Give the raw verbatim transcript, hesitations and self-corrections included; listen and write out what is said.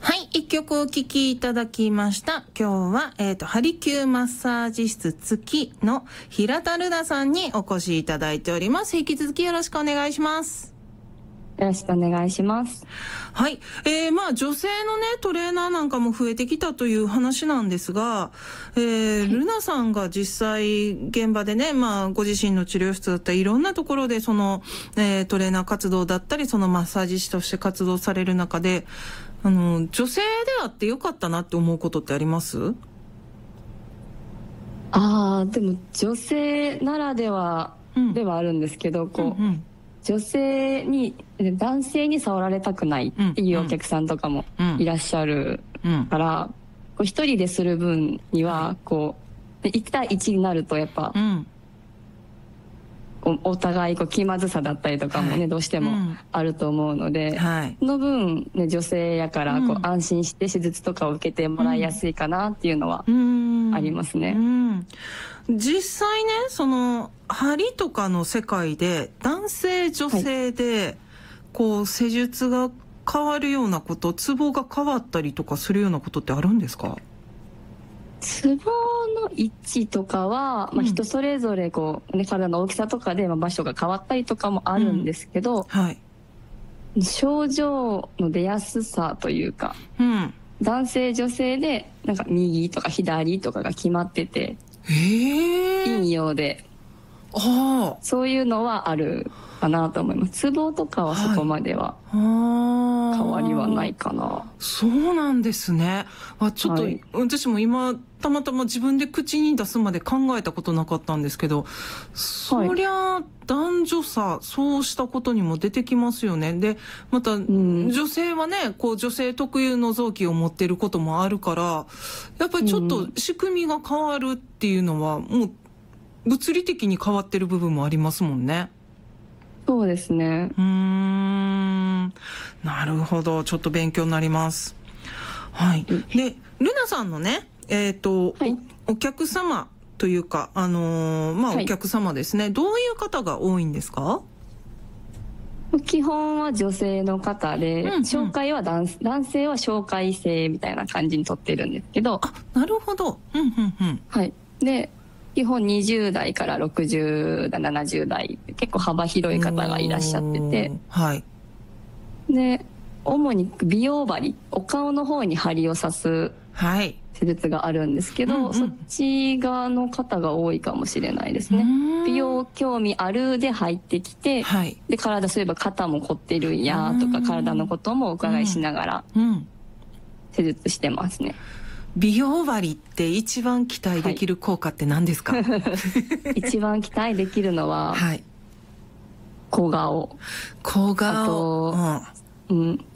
はい、一曲お聴きいただきました。今日は、えっと、ハリキューマッサージ室付きの平田ルナさんにお越しいただいております。引き続きよろしくお願いします。 よろしくお願いします。 はい。えー、まあ、女性のね、トレーナーなんかも増えてきたという話なんですが、えー、はい、ルナさんが実際、現場でね、まあ、ご自身の治療室だったり、いろんなところで、その、えー、トレーナー活動だったり、そのマッサージ師として活動される中で、あの、女性であってよかったなって思うことってあります？ ああ、でも、女性ならでは、ではあるんですけど、うん、こう、うんうん、女性に男性に触られたくないっていうお客さんとかもいらっしゃるから、こう一人でする分にはこういち対いちになるとやっぱ、うん、お, お互いこう気まずさだったりとかもね、はい、どうしてもあると思うので、はい、その分、ね、女性やからこう安心して手術とかを受けてもらいやすいかなっていうのはありますね。 うんうん実際ね、その針とかの世界で男性女性で、はい、こう施術が変わるようなこと、ツボが変わったりとかするようなことってあるんですか？ ツボの位置とかは、まあ、人それぞれこう、ね、体の大きさとかで場所が変わったりとかもあるんですけど、うんはい、症状の出やすさというか、うん、男性女性でなんか右とか左とかが決まってて陰陽であそういうのはあるかなと思います。ツボとかはそこまでは変わりはないかな、はい、 そうなんですね。あちょっと、はい、私も今たまたま自分で口に出すまで考えたことなかったんですけど、そりゃ男女差そうしたことにも出てきますよね。でまた、うん、女性はねこう女性特有の臓器を持っていることもあるからやっぱりちょっと仕組みが変わるっていうのはもう物理的に変わってる部分もありますもんね。 そうですね。 うーんなるほど、ちょっと勉強になります。はい。でルナさんのねえっと、はい、お, お客様というかあのー、まあお客様ですね、はい、どういう方が多いんですか？ 基本は女性の方で、うんうん、紹介は 男, 男性は紹介制みたいな感じにとってるんですけど。 あ、なるほど。うんうんうん。 はい。で基本にじゅう代からろくじゅう代ななじゅう代結構幅広い方がいらっしゃってて、 はい、 で主に美容針お顔の方に針を刺す施術があるんですけど、はいうんうん、そっち側の方が多いかもしれないですね。美容興味あるで入ってきて、はい、で体そういえば肩も凝ってるんやとか体のこともお伺いしながら施術してますね。 美容針って一番期待できる効果って何ですか？はい、 一番期待できるのは、はい、小顔小顔あと、うんうん、